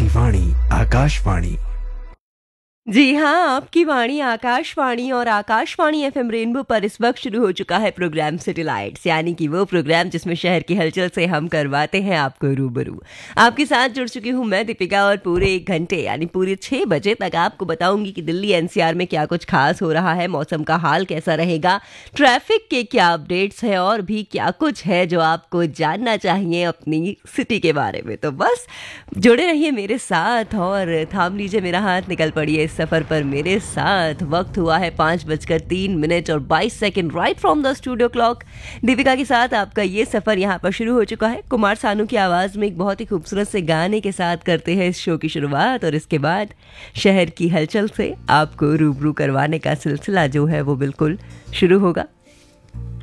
वाणी आकाशवाणी। जी हाँ, आपकी वाणी आकाशवाणी और आकाशवाणी एफएम रेनबो पर इस वक्त शुरू हो चुका है प्रोग्राम सिटी लाइट्स, यानी कि वो प्रोग्राम जिसमें शहर की हलचल से हम करवाते हैं आपको रूबरू। आपके साथ जुड़ चुकी हूँ मैं दीपिका, और पूरे 1 घंटे यानी पूरे 6 बजे तक आपको बताऊंगी कि दिल्ली एनसीआर में क्या कुछ खास हो रहा है, मौसम का हाल कैसा रहेगा, ट्रैफिक के क्या अपडेट्स है और भी क्या कुछ है जो आपको जानना चाहिए अपनी सिटी के बारे में। तो बस जुड़े रहिए मेरे साथ और थाम लीजिए मेरा हाथ, निकल पड़िए इस सफर पर मेरे साथ। वक्त हुआ है 5:03 और 22 second right from the studio clock. Deepika के साथ आपका ये सफर यहाँ पर शुरू हो चुका है। कुमार सानू की आवाज में एक बहुत ही खूबसूरत से गाने के साथ करते हैं इस शो की शुरुआत, और इसके बाद शहर की हलचल से आपको रूबरू करवाने का सिलसिला जो है वो बिल्कुल शुरू होगा।